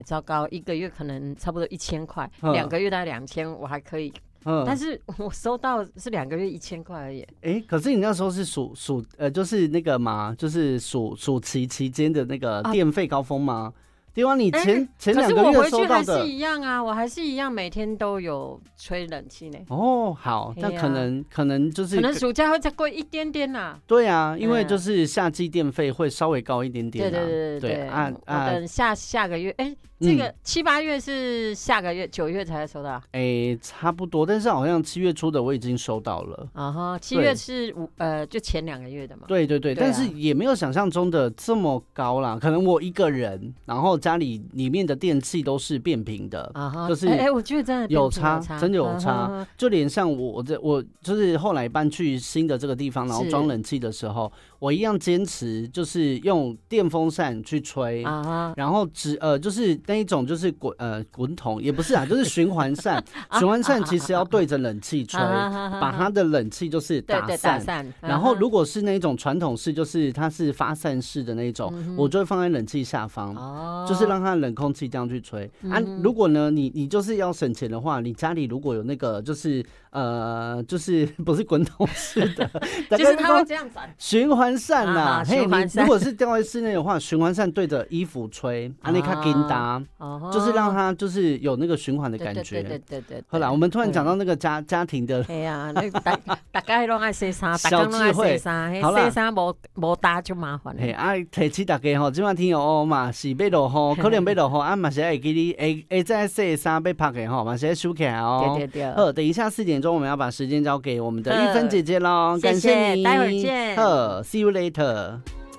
糟糕，一个月可能差不多1000块，2个月大概2000，我还可以。但是我收到是2个月1000块而已。 可是你那时候是就是那个嘛，就是暑期期间的那个电费高峰吗？对啊，你前2个月收到的，可是我回去还是一样啊，我还是一样每天都有吹冷气呢。 好，那可能就是可能暑假会再贵一点点啦。 对啊，因为就是夏季电费会稍微高一点点。 对啊，我等下个月，这个7、8月是下个月9月才收到。 差不多，但是好像7月初的我已经收到了。 7月是就前2个月的嘛。 对，但是也没有想象中的这么高啦。可能我一个人，然后家里面的电器都是变频的，就是我觉得真的有差，真的有差。就连像我就是后来搬去新的这个地方，然后装冷气的时候，我一样坚持就是用电风扇去吹，然后就是那一种就是滚筒也不是啊，就是循环扇。循环扇其实要对着冷气吹，把它的冷气就是打散。然后如果是那种传统式，就是它是发散式的那种，我就会放在冷气下方，就是让它冷空气这样去吹。如果呢你就是要省钱的话，你家里如果有那个就是不是滚筒式的， 就是它会这样转循环扇啦。如果是吊在室内的话，循环扇对着衣服吹，你看紧搭，就是让它就是有那个循环的感觉。对。后来我们突然讲到那个家庭的， 大家都爱洗衫， 小智慧， 好啦，洗衫无搭就麻烦了。 提醒大家今晚天哦嘛是要落雨，可能要落雨，嘛是会记你会再洗衫要拍的嘛是要收起来哦。 对。 好，等一下4点钟我们要把时间交给我们的玉芬姐姐咯，感谢你， 待会儿见。 好 ，See you later。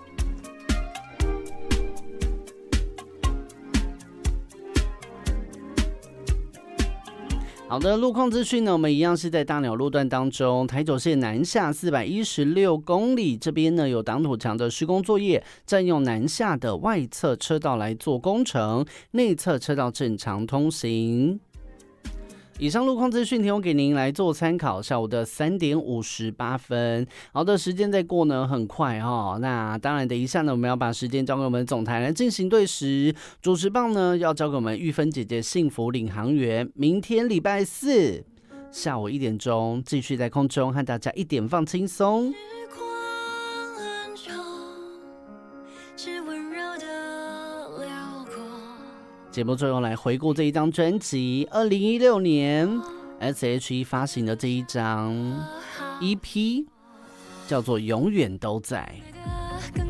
好的，路况资讯呢，我们一样是在大鸟路段当中，台九线南下416公里，这边呢有挡土墙的施工作业，占用南下的外侧车道来做工程，内侧车道正常通行。以上路况资讯提供给您来做参考。下午的3点58分，好的，时间在过呢很快哦。那当然，等一下呢，我们要把时间交给我们总台来进行对时，主持棒呢要交给我们玉芬姐姐幸福领航员。明天礼拜4下午1点钟，继续在空中和大家一点放轻松。节目最后来回顾这一张专辑，2016年 S.H.E 发行的这一张 EP 叫做《永远都在》。